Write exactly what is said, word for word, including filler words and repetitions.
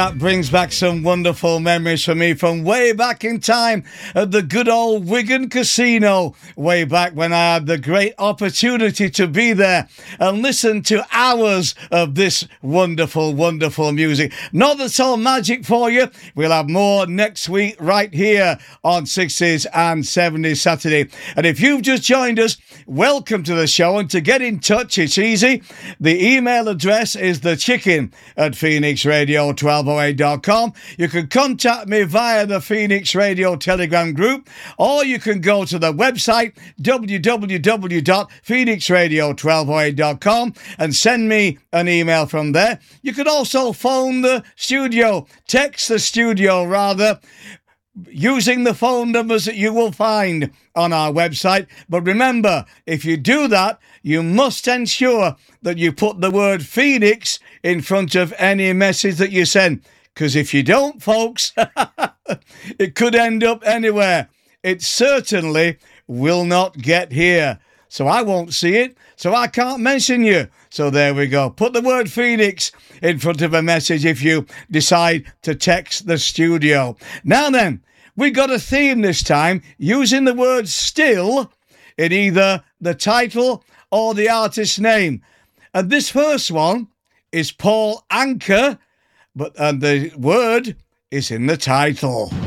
That brings back some wonderful memories for me from way back in time at the good old Wigan Casino, way back when I had the great opportunity to be there and listen to hours of this wonderful, wonderful music. Not that's all magic for you. We'll have more next week right here on sixties and seventies Saturday. And if you've just joined us, welcome to the show. And to get in touch, it's easy. The email address is the chicken at phoenix radio twelve oh eight dot com. You can contact me via the Phoenix Radio Telegram group, or you can go to the website w w w dot phoenix radio twelve oh eight dot com and send me an email from there. You can also phone the studio, text the studio rather, using the phone numbers that you will find on our website. But remember, if you do that, you must ensure that you put the word Phoenix in front of any message that you send. Because if you don't, folks, it could end up anywhere. It certainly will not get here. So I won't see it, so I can't mention you. So there we go. Put the word Phoenix in front of a message if you decide to text the studio. Now then, we got a theme this time, using the word still in either the title or the artist's name. And this first one is Paul Anka, but and the word is in the title.